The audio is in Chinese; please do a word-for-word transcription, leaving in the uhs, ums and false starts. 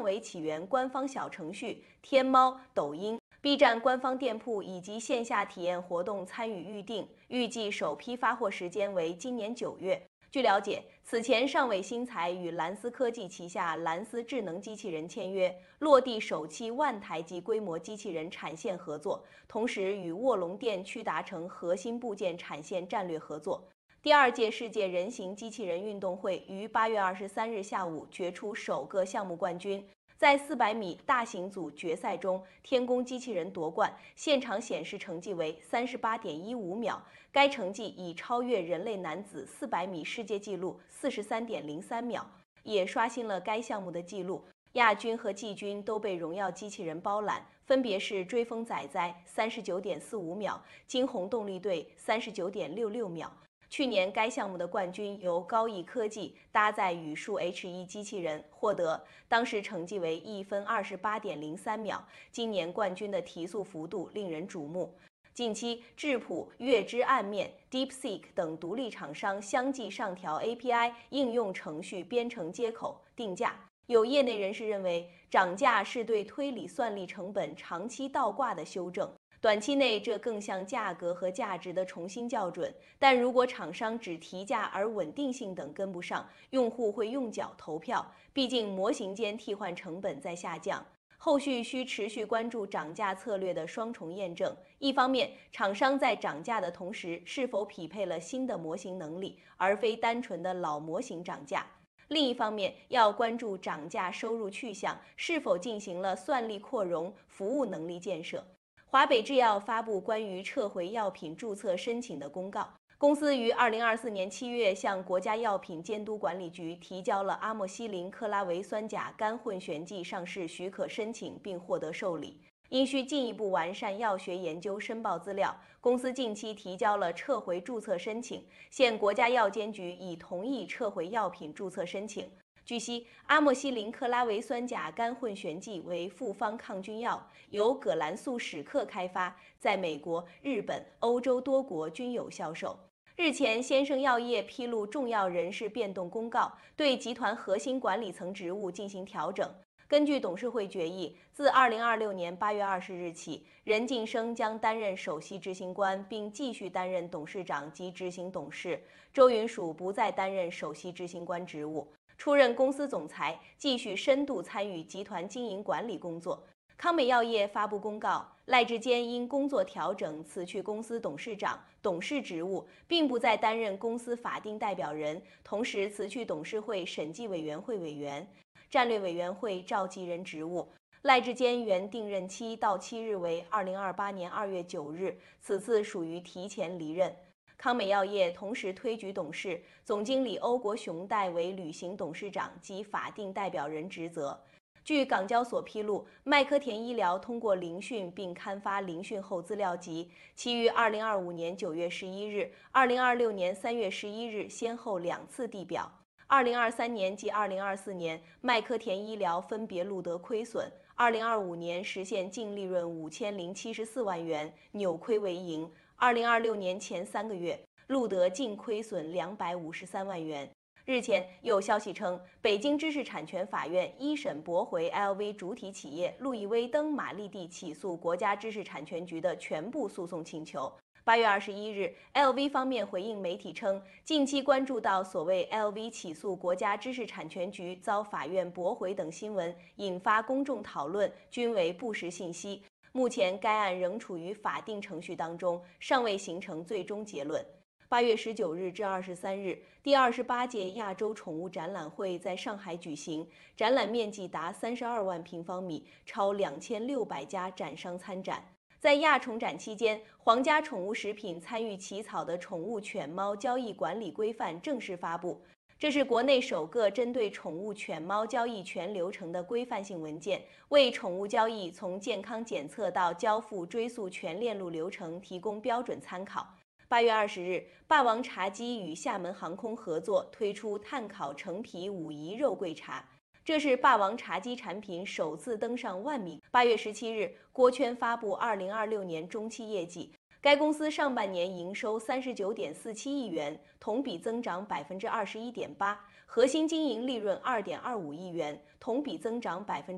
为起源官方小程序、天猫、抖音、B 站官方店铺以及线下体验活动参与预定，预计首批发货时间为今年九月。据了解，此前上伟新材与蓝思科技旗下蓝思智能机器人签约，落地首期万台级规模机器人产线合作，同时与卧龙电趋达成核心部件产线战略合作。第二届世界人形机器人运动会于八月二十三日下午决出首个项目冠军。在四百米大型组决赛中，天宫机器人夺冠，现场显示成绩为三十八点一五秒，该成绩已超越人类男子四百米世界纪录四十三点零三秒，也刷新了该项目的纪录。亚军和季军都被荣耀机器人包揽，分别是追风仔仔三十九点四五秒，惊鸿动力队三十九点六六秒。去年该项目的冠军由高毅科技搭载语数 H 一 机器人获得，当时成绩为一分二十八点零三秒。今年冠军的提速幅度令人瞩目。近期，智谱、月之暗面、DeepSeek 等独立厂商相继上调 A P I 应用程序编程接口定价。有业内人士认为，涨价是对推理算力成本长期倒挂的修正。短期内，这更像价格和价值的重新校准。但如果厂商只提价而稳定性等跟不上，用户会用脚投票。毕竟模型间替换成本在下降。后续需持续关注涨价策略的双重验证。一方面，厂商在涨价的同时，是否匹配了新的模型能力，而非单纯的老模型涨价。另一方面，要关注涨价收入去向，是否进行了算力扩容、服务能力建设。华北制药发布关于撤回药品注册申请的公告。公司于二零二四年七月向国家药品监督管理局提交了阿莫西林克拉维酸钾干混悬剂上市许可申请，并获得受理。因需进一步完善药学研究申报资料，公司近期提交了撤回注册申请，现国家药监局已同意撤回药品注册申请。据悉，阿莫西林克拉维酸钾干混悬剂为复方抗菌药，由葛兰素史克开发，在美国、日本、欧洲多国均有销售。日前，先生药业披露重要人事变动公告，对集团核心管理层职务进行调整。根据董事会决议，自二零二六年八月二十日起，任晋生将担任首席执行官，并继续担任董事长及执行董事。周云蜀不再担任首席执行官职务，出任公司总裁，继续深度参与集团经营管理工作。康美药业发布公告，赖志坚因工作调整辞去公司董事长、董事职务，并不再担任公司法定代表人，同时辞去董事会审计委员会委员、战略委员会召集人职务。赖志坚原定任期到期日为二零二八年二月九日，此次属于提前离任。康美药业同时推举董事、总经理欧国雄代为履行董事长及法定代表人职责。据港交所披露，麦科田医疗通过聆讯并刊发聆讯后资料集，其于二零二五年九月十一日、二零二六年三月十一日先后两次递表。二零二三年及二零二四年，麦科田医疗分别录得亏损。二零二五年实现净利润五千零七十四万元，扭亏为盈。二零二六年前三个月，录得净亏损两百五十三万元。日前有消息称，北京知识产权法院一审驳回 L V 主体企业路易威登玛丽地起诉国家知识产权局的全部诉讼请求。八月二十一日 ，L V 方面回应媒体称，近期关注到所谓 L V 起诉国家知识产权局遭法院驳回等新闻，引发公众讨论，均为不实信息。目前该案仍处于法定程序当中，尚未形成最终结论。八月十九日至二十三日，第二十八届亚洲宠物展览会在上海举行，展览面积达三十二万平方米，超两千六百家展商参展。在亚宠展期间，皇家宠物食品参与起草的宠物犬猫交易管理规范正式发布。这是国内首个针对宠物犬猫交易全流程的规范性文件，为宠物交易从健康检测到交付追溯全链路流程提供标准参考。八月二十日，霸王茶姬与厦门航空合作推出碳烤橙皮武夷肉桂茶，这是霸王茶姬产品首次登上万米。八月十七日，锅圈发布二零二六年中期业绩。该公司上半年营收三十九点四七亿元，同比增长百分之二十一点八，核心经营利润二点二五亿元，同比增长百分。